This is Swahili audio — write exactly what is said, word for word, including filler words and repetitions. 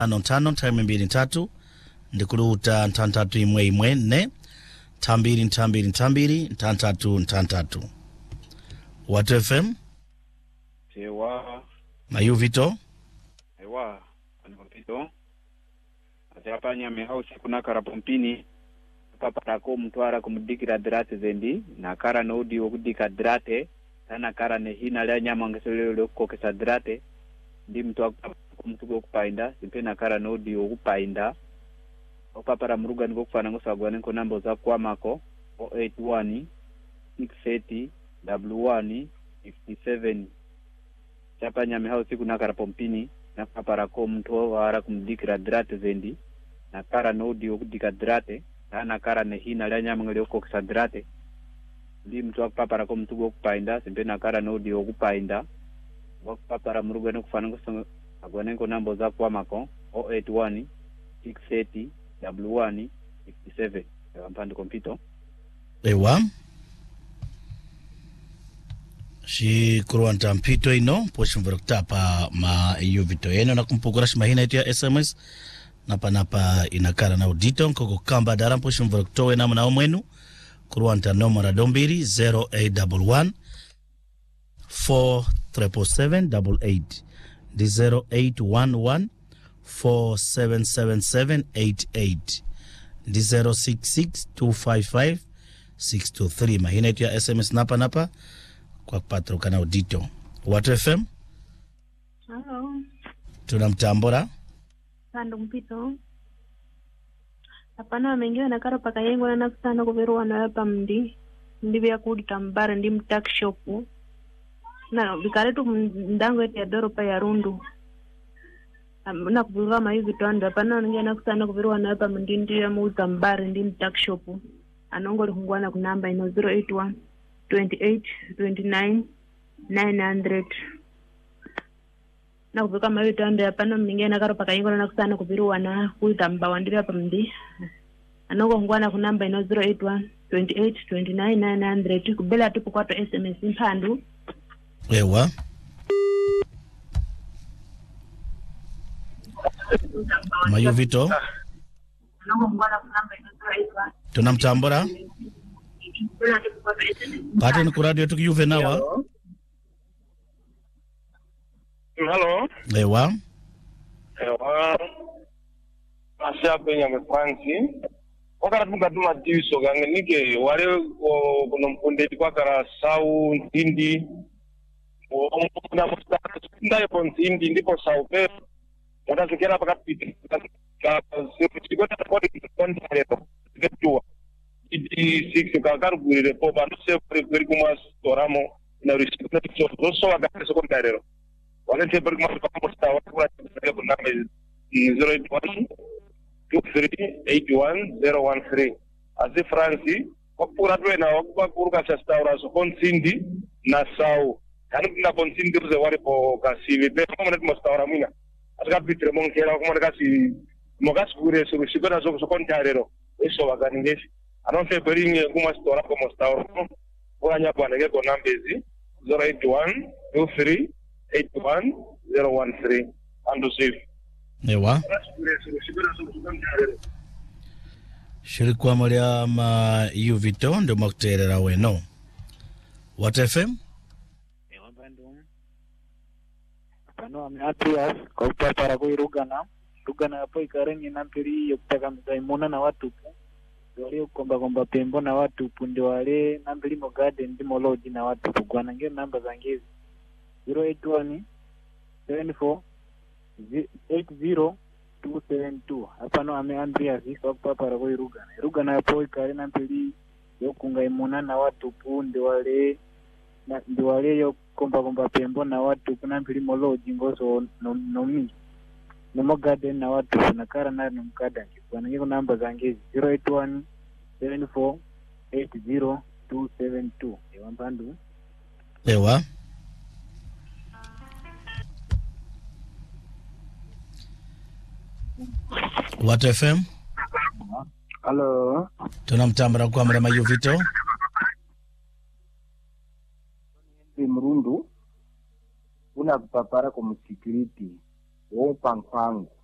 ano tano time mbili tatu ndikuruta ntantatu imwe imwe ne tambiri ntambiri ntambiri ntantatu ntantatu. Watu F M Ewa Mayu Vito Ewa Vito Atapa Nyame House kuna karapompini papa tako mtwara kumudikira drate zendi na kara no odi okudika drate sana kara ne hina la nyama ngesolelo kokesa drate ndi mtu kumtugo kupainda simpena kara no odi okupainda opapara muruga niko kufana ngosagwa nko nambo za kwamako zero eight one six eight one one five seven. Chapa Nyame House kuna karapompini na papara ko mtu wara kumdikira drate zendi na kara no odi okudika drate sana kara ne hina la nyama ngeli okokesa drate ndi mtu akupapara ko mtugo kupainda simpena kara no odi okupainda wakupapara muruga niko kufana ngosagwa agwanenko nambo za kwamako zero eight one six eight one one five seven. Ampando kompito ewa shi kuruanta mpito ino poshi mvrukta pa ma iyo Vito eno na kumpukura shimahina itu ya S M S napa napa inakara na udito nkoko kamba dara poshi mvruktowe na mna omwenu kuruanta nomora dombiri zero eight one one four seven seven seven eight di zero eight one one four seven seven seven eight eight di zero six six two five five six two three. Mahina itu ya S M S napa napa kwa kupata ukana udito. Watu F M Hello tunamtambora Sando mpito apana mengiwa na karo paka yengo na nakutana kuveruwa na hapa mdi ndi vya kudita mbara ndi mtak shopu na bikaretu mdango eti ya doro pa ya rundu na kuvuruwa ma hivi tuanda apana mengiwa na nakutana kuveruwa na hapa mdi ndi ya muuza mbara ndi mtak shopu anongo lihungwana kunamba ino zero eight one twenty-eight twenty-nine nine hundred na kuvuka mawe tuanda apana mengiwa na karo paka yengo na nakutana kuveruwa na kuita mbawa ndi hapa mdi anongo hungwana kunamba ino zero eight one twenty-eight twenty-nine nine hundred kubela tupu kwa to S M S mpandu ewa Mayu Vito tunamtambora pate ni kuradio tukiyuve nawa. Hello. Ewa Ewa Asha Benya Mfansi wakati mkatuma tiso gange nike wale kuna mpunde kwa kara sau ndindi na mstaka ndaye ponsindi ndipo sau pe mutasikera pakapiti ka sikota kwa kontarero ketua idi six ka karugurire po ba se peri kuma storamo na risiko to roso wa gase so kontarero wale te peri kuma kwa stawa kwa kwa na zero eight one two three eight one zero one three. Azi Franci wakura twena wakuba kuruka chastaura so konsindi na sau kanu na konsindi uze wale po kasi pe kama na staura mwina atka bitre monkera kama kasi mogas kure so shigona so so kontarero eso waganingesi anon se peringe kuma staura como staura kwa nyapa na geko nambezi zero eight one two three eight one zero one three ando safe. ewa shirikwa molia ma iyo Vito ndo makuterera weno. Watu F M ewa bandu pano ameatias kwa upapara kwa irugana rugana hapo ikareni na mpiri yokutaka mzaimona na watu wale komba komba pembo na watu punde wale na mpiri mo garden ndimo lodge na watu kugwana ngeni namba za ngezi zero eight one seven four eight zero two seven two. Hapa no ameambia ziko papara kwa irugana irugana hapo ikare na mpili yokunga imuna na watu punde wale na ndi wale yo komba komba pembo na watu kuna mpili moloji ngoso no no mi no mo garden na watu na kara na no mkada kwa ngiko namba za ngezi zero eight one seven four eight zero two seven two. Ewa mpandu ewa Watu F M Hello tunamtambara kwa mrema Mayu Vito Mrundu una kupapara kwa msikiriti wo pankwangu